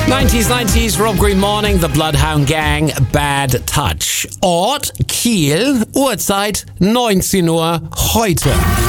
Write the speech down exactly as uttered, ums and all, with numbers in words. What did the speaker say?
neunziger, neunziger, Rob Green Morning, The Bloodhound Gang, Bad Touch. Ort, Kiel, Uhrzeit, neunzehn Uhr heute.